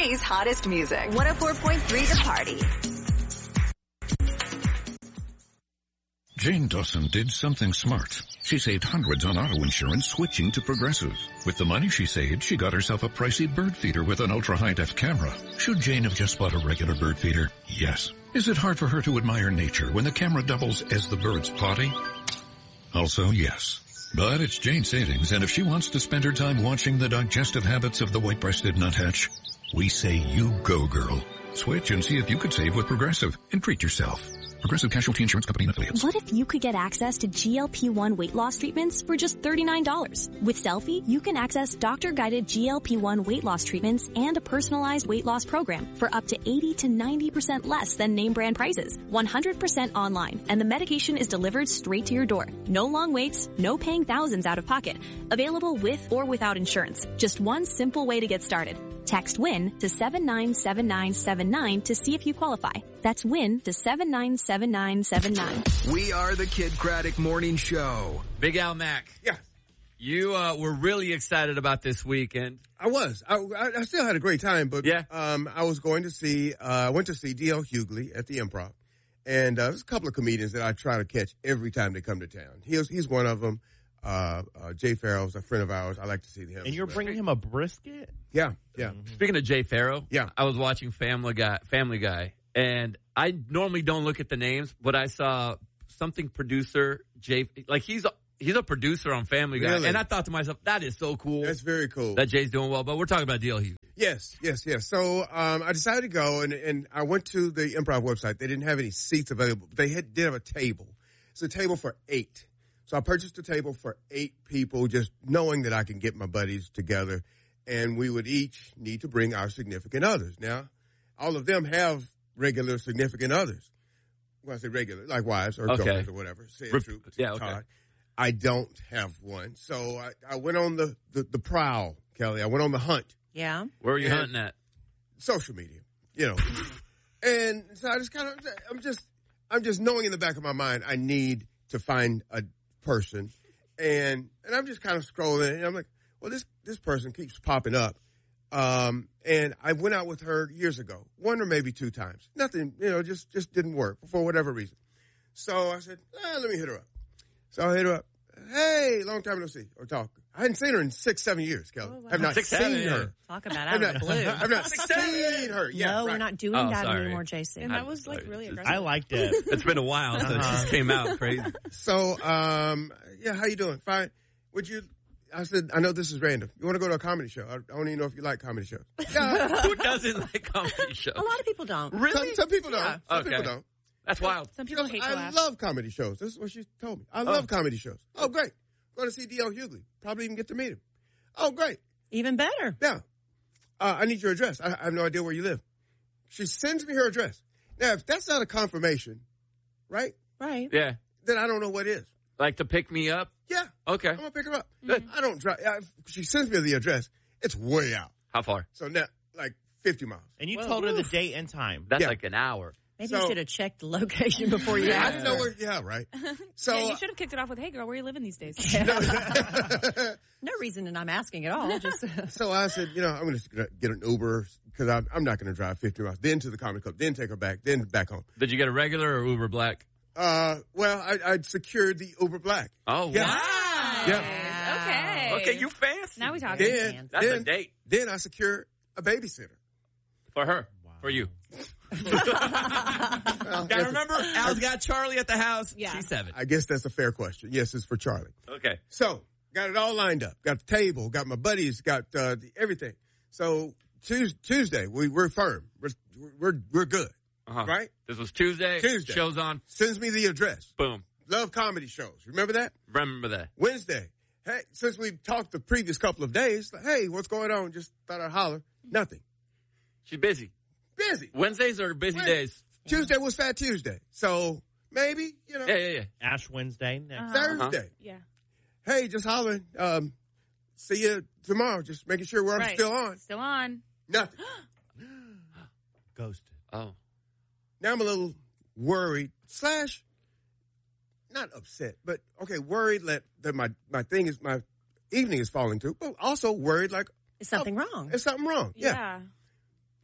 Today's hottest music. 104.3 The Party. Jane Dawson did something smart. She saved hundreds on auto insurance switching to Progressive. With the money she saved, she got herself a pricey bird feeder with an ultra-high-def camera. Should Jane have just bought a regular bird feeder? Yes. Is it hard for her to admire nature when the camera doubles as the bird's potty? Also, yes. But it's Jane's savings, and if she wants to spend her time watching the digestive habits of the white-breasted nuthatch, we say you go, girl. Switch and see if you could save with Progressive and treat yourself. Progressive Casualty Insurance Company and affiliates. What if you could get access to GLP-1 weight loss treatments for just $39? With Selfie, you can access doctor-guided GLP-1 weight loss treatments and a personalized weight loss program for up to 80 to 90% less than name brand prices. 100% online, and the medication is delivered straight to your door. No long waits, no paying thousands out of pocket. Available with or without insurance. Just one simple way to get started. Text WIN to 797979 to see if you qualify. That's WIN to 797979. We are the Kid Craddock Morning Show. Big Al Mack. Yeah. You were really excited about this weekend. I was. I still had a great time, but yeah. I was going to see, I went to see D.L. Hughley at the Improv. And there's a couple of comedians that I try to catch every time they come to town. He's one of them. Jay Farrell's a friend of ours. I like to see him. And you're bringing him a brisket? Yeah. Speaking of Jay Farrell, yeah, I was watching Family Guy, and I normally don't look at the names, but I saw something producer Jay, like he's a producer on Family Guy, really? And I thought to myself, that is so cool. That's very cool. That Jay's doing well, but we're talking about D.L. Hughley. Yes. So I decided to go, and I went to the Improv website. They didn't have any seats available, but they did have a table. It's a table for 8. So I purchased a table for 8 people, just knowing that I can get my buddies together, and we would each need to bring our significant others. Now, all of them have regular significant others. When I say regular, like wives or girlfriends or whatever. Okay. I don't have one. So I went on the prowl, Kelly. I went on the hunt. Yeah. Where were you hunting at? Social media, And so I just I'm just knowing in the back of my mind I need to find a person, and I'm just kind of scrolling, and I'm like, well, this person keeps popping up, and I went out with her years ago, 1 or maybe 2 times. Nothing, just didn't work for whatever reason. So I said, let me hit her up. So I hit her up. Hey, long time no see or talk. I hadn't seen her in 6-7 years, Kelly. Oh, wow. I've not seen her. Talk about out of the blue. I've not seen her. Yeah, no, right. we're not doing that anymore, Jason. And that was like really aggressive. I liked it. It's been a while, so it just came out crazy. So, yeah, how you doing? Fine. I said, I know this is random. You want to go to a comedy show? I don't even know if you like comedy shows. Yeah. Who doesn't like comedy shows? A lot of people don't. Really? Some people don't. Yeah. Some people don't. That's wild. Some people hate to I laugh. love comedy shows. This is what she told me. I love comedy shows. Oh, great. Going to see D.L. Hughley. Probably even get to meet him. Oh, great. Even better. Yeah. I need your address. I have no idea where you live. She sends me her address. Now, if that's not a confirmation, right? Right. Yeah. Then I don't know what is. Like to pick me up? Yeah. Okay. I'm going to pick her up. Good. I don't drive. She sends me the address. It's way out. How far? So now, like 50 miles. And you told her the date and time. That's like an hour. Maybe you should have checked the location before you asked. I didn't know where. Yeah, right. So you should have kicked it off with, "Hey, girl, where are you living these days?" No reason, and I'm asking at all. Just so I said, I'm going to get an Uber because I'm not going to drive 50 miles. Then to the comedy club. Then take her back. Then back home. Did you get a regular or Uber Black? Well, I secured the Uber Black. Oh, yeah. wow. Yeah. Okay, you fancy. Now we talking. That's a date. Then I secured a babysitter for her. Wow. For you. Gotta remember, Al's got Charlie at the house. Yeah. She's 7. I guess that's a fair question. Yes, it's for Charlie. Okay. So, got it all lined up. Got the table, got my buddies, got everything. So, Tuesday, we're firm. We're good. Right? This was Tuesday. Tuesday. Show's on. Sends me the address. Boom. Love comedy shows. Remember that? Remember that. Wednesday. Hey, since we talked the previous couple of days, hey, what's going on? Just thought I'd holler. Nothing. She's busy. Busy. Wednesdays are busy days. Tuesday was Fat Tuesday. So maybe, Yeah. Ash Wednesday. Next. Thursday. Yeah. Hey, just hollering. See you tomorrow. Just making sure we're still on. Still on. Nothing. Ghosted. Oh. Now I'm a little worried / not upset, but okay, worried that my evening is falling through, but also worried like is something wrong? Is something wrong? Yeah.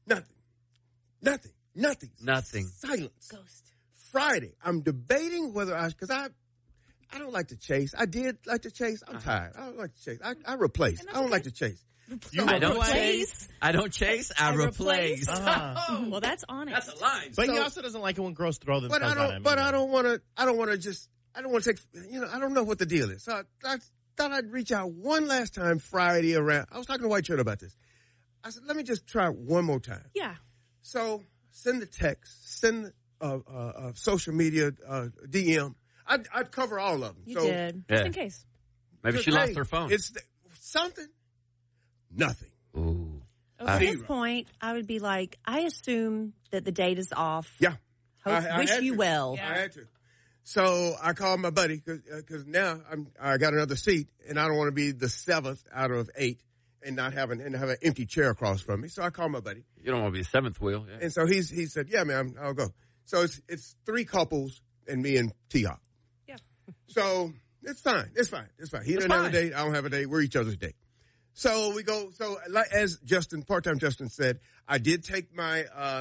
Nothing. Silence. Ghost. Friday, I'm debating whether because I don't like to chase. I did like to chase. I'm tired. I don't like to chase. I replace. I don't like to chase. I don't chase. I don't chase. I replace. Well, that's honest. That's a line. But he also doesn't like it when girls throw themselves on him. But I don't want to take, I don't know what the deal is. So I thought I'd reach out one last time Friday around. I was talking to White Shirt about this. I said, let me just try one more time. Yeah. So send the text, send social media DM. I'd cover all of them. You did. Just in case. Maybe she lost her phone. It's something. Nothing. Ooh. At this point, I would be like, I assume that the date is off. Yeah. Wish you well. Yeah. I had to. So I called my buddy because now I got another seat and I don't want to be the 7th out of 8 and not have an empty chair across from me. So I called my buddy. You don't want to be the 7th wheel. Yeah. And so he said, yeah, man, I'll go. So it's 3 couples and me and T-Hop. Yeah. So it's fine. He doesn't have a date. I don't have a date. We're each other's date. So we go. So as part-time Justin said, I did take my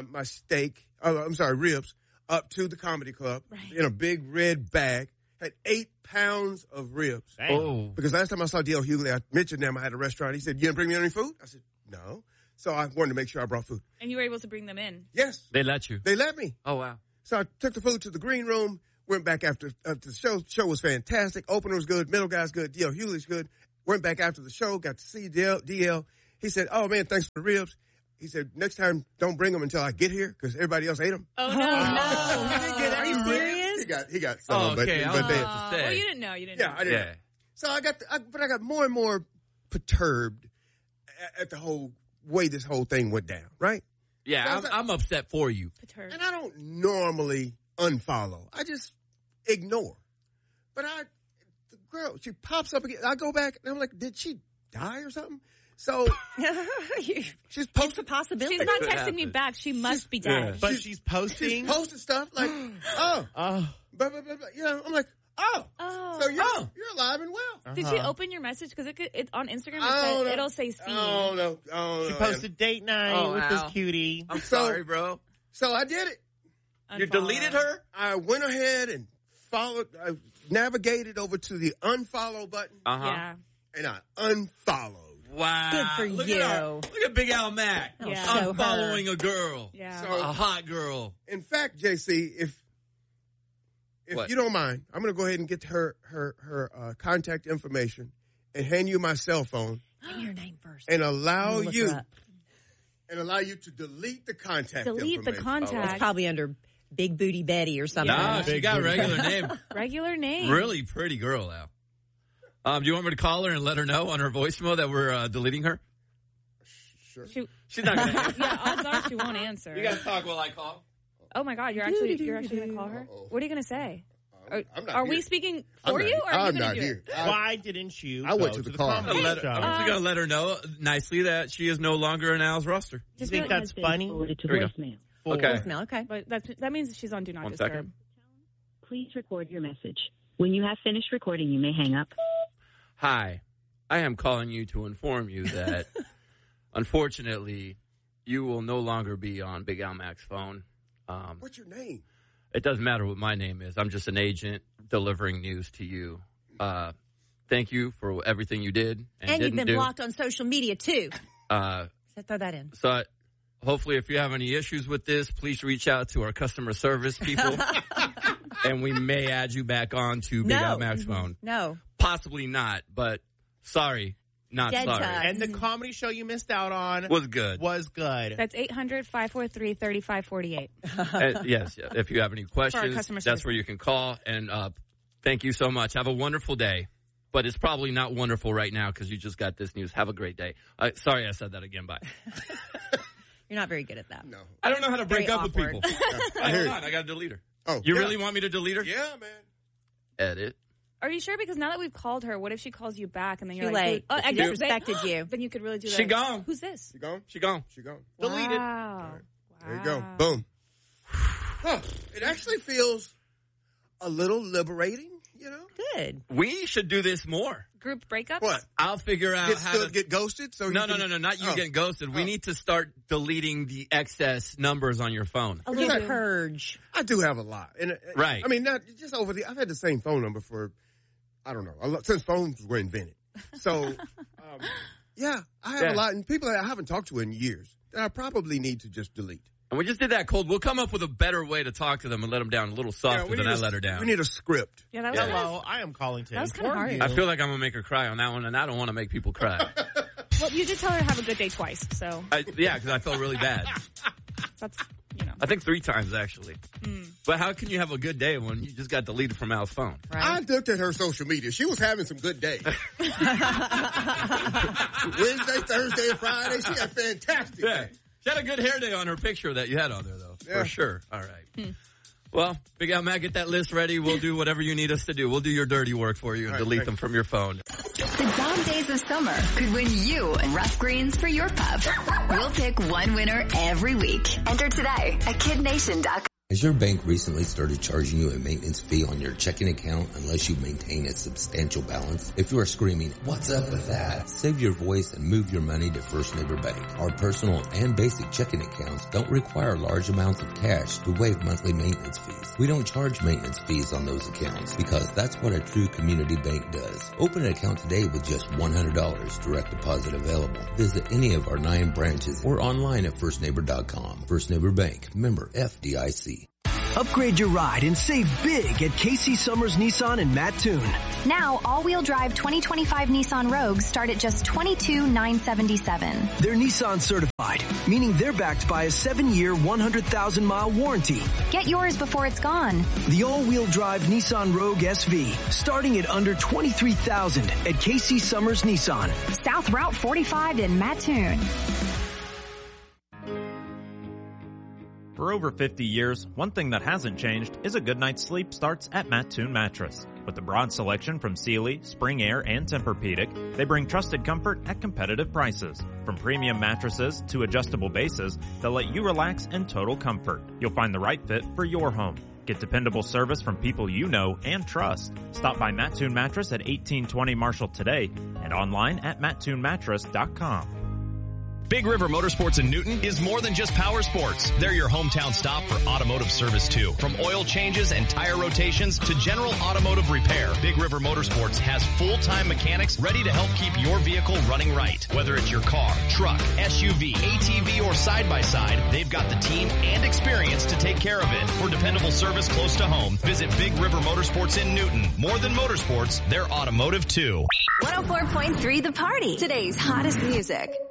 ribs up to the comedy club in a big red bag. Had 8 pounds of ribs. Oh. Because last time I saw D.L. Hughley, I mentioned them. I had a restaurant. He said, you didn't bring me any food? I said, no. So I wanted to make sure I brought food. And you were able to bring them in? Yes. They let you. They let me. Oh, wow. So I took the food to the green room, went back after the show. Show was fantastic. Opener was good. Middle guy's good. D.L. Hughley's good. Went back after the show, got to see DL. He said, oh, man, thanks for the ribs. He said, next time, don't bring them until I get here because everybody else ate them. Oh, no. Are you serious? He got some, but they, Well, you didn't know. You didn't know. I didn't know. So I got more and more perturbed at the whole way this whole thing went down, right? Yeah, So I'm upset for you. Perturbed. And I don't normally unfollow. I just ignore. But the girl, she pops up again. I go back and I'm like, did she die or something? So she's posting. It's a possibility. She's not texting me back. She must be dead. Yeah. But she's posting. She's posting stuff like, but, you know, I'm like, so you're alive and well. Did she open your message? Because it's on Instagram. It'll say "seen." Oh no! She posted date night with this cutie. I'm sorry, bro. So I did it. Unfollow. You deleted her? I went ahead and followed. I navigated over to the unfollow button, Yeah. and I unfollowed. Wow. Good for Look you. Look at Big Al Mac. Yeah. I'm following a girl. Yeah. So, A hot girl. in fact, JC, if What? you don't mind, I'm going to go ahead and get her contact information and hand you my cell phone Give me your name first. and allow Look you her up. to delete the contact Delete the information. contact. It's probably under Big Booty Betty or something. Nah, she got a regular name. Regular name. Really pretty girl, Al. Do you want me to call her and let her know on her voicemail that we're deleting her? Sure. She's not going to answer. Yeah, odds are she won't answer. You guys talk while I call. Oh my God, you're actually gonna call her? Uh-oh. What are you gonna say? I'm not Are here. we speaking I'm for not- you, or are you I'm gonna not do here. it? Why didn't you? I went go to the car. comedy I'm show? just going to let her know nicely that she is no longer in Al's roster. You think that's funny? Here we go. Okay. Voicemail, okay. But that means she's on Do Not One Disturb. second. Please record your message. When you have finished recording, you may hang up. Hi. I am calling you to inform you that, unfortunately, you will no longer be on Big Al Mac's phone. What's your name? It doesn't matter what my name is. I'm just an agent delivering news to you. Thank you for everything you did and And you've didn't been do. blocked on social media, too. Uh, So throw that in. so hopefully if you have any issues with this, please reach out to our customer service people. And we may add you back on to Big Al Mac's phone. No. Possibly not, but sorry, not Dead sorry. time. And the comedy show you missed out on Was good. was good. That's 800-543-3548. Yes, if you have any questions, customer that's service. where you can call. And thank you so much. Have a wonderful day. But it's probably not wonderful right now because you just got this news. Have a great day. Sorry I said that again. Bye. You're not very good at that. No. I don't know how to break Very up awkward. with people. I hear you. I got to delete her. Oh, You yeah. really want me to delete her? Yeah, man. Edit. Are you sure? Because now that we've called her, what if she calls you back and then Too you're like, late. "Who- I She guess disrespected you. Then you could really do that. She gone. Who's this? She gone? She gone. She gone. Deleted. Wow. There you go. Boom. Huh. It actually feels a little liberating you know. Good. We should do this more. Group breakups? What? I'll figure out how to get ghosted. So no, not you getting ghosted. We need to start deleting the excess numbers on your phone. A little purge. I do have a lot, and right. I mean, not just over the. I've had the same phone number for, I don't know, since phones were invented. So, yeah, I have a lot, and people that I haven't talked to in years that I probably need to just delete. And we just did that cold. We'll come up with a better way to talk to them and let them down a little softer than I let her down. We need a script. Yeah, that was Hello, I am calling to inform you. I feel like I'm going to make her cry on that one, and I don't want to make people cry. Well, you did tell her to have a good day twice, so. Yeah, because I felt really bad. That's, you know. I think 3 times, actually. But how can you have a good day when you just got deleted from Al's phone? Right. I looked at her social media. She was having some good days. Wednesday, Thursday, and Friday, she had fantastic days. She had a good hair day on her picture that you had on there, though. Yeah. For sure. All right. Well, Big Al Matt, get that list ready. We'll do whatever you need us to do. We'll do your dirty work for you and delete them from your phone. The dog days of summer could win you rough greens for your pup. We'll pick one winner every week. Enter today at KidNation.com. Has your bank recently started charging you a maintenance fee on your checking account unless you maintain a substantial balance? If you are screaming, "What's up with that?" save your voice and move your money to First Neighbor Bank. Our personal and basic checking accounts don't require large amounts of cash to waive monthly maintenance fees. We don't charge maintenance fees on those accounts because that's what a true community bank does. Open an account today with just $100, direct deposit available. Visit any of our 9 branches or online at firstneighbor.com. First Neighbor Bank, member FDIC. Upgrade your ride and save big at Casey Summers Nissan in Mattoon. Now, all-wheel drive 2025 Nissan Rogues start at just $22,977. They're Nissan certified, meaning they're backed by a 7-year, 100,000-mile warranty. Get yours before it's gone. The all-wheel drive Nissan Rogue SV, starting at under $23,000 at Casey Summers Nissan. South Route 45 in Mattoon. For over 50 years, one thing that hasn't changed is a good night's sleep starts at Mattoon Mattress. With a broad selection from Sealy, Spring Air, and Tempur-Pedic, they bring trusted comfort at competitive prices. From premium mattresses to adjustable bases, they'll let you relax in total comfort. You'll find the right fit for your home. Get dependable service from people you know and trust. Stop by Mattoon Mattress at 1820 Marshall today and online at mattoonmattress.com. Big River Motorsports in Newton is more than just power sports. They're your hometown stop for automotive service too. From oil changes and tire rotations to general automotive repair, Big River Motorsports has full-time mechanics ready to help keep your vehicle running right. Whether it's your car, truck, SUV, ATV, or side-by-side, they've got the team and experience to take care of it. For dependable service close to home, visit Big River Motorsports in Newton. More than motorsports, they're automotive too. 104.3 The Party. Today's hottest music.